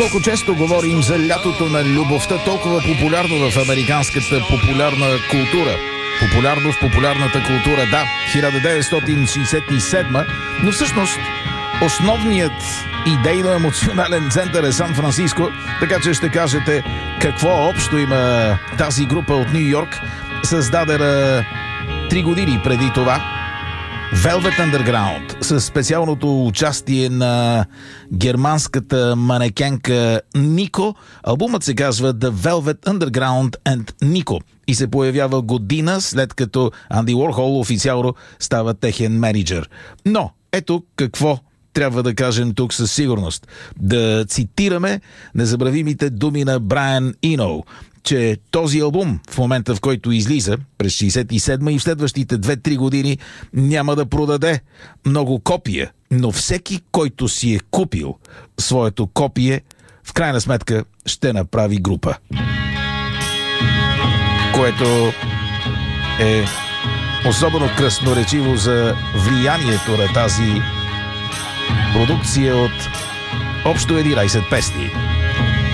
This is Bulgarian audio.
Колко често говорим за лятото на любовта, толкова популярно в американската популярна култура. Популярно в популярната култура, да, 1967, но всъщност основният идейно-емоционален център е Сан-Франциско, така че ще кажете какво общо има тази група от Ню Йорк, създадена 3 години преди това. Velvet Underground, със специалното участие на германската манекенка Нико. Албумът се казва The Velvet Underground and Nico и се появява година след като Анди Уорхол официално става техен менеджер. Но ето какво трябва да кажем тук със сигурност. Да цитираме незабравимите думи на Брайан Ино, че този албум в момента, в който излиза през 67 и в следващите 2-3 години няма да продаде много копия, но всеки, който си е купил своето копие, в крайна сметка ще направи група. Което е особено красноречиво за влиянието на тази продукция от общо 11 песни.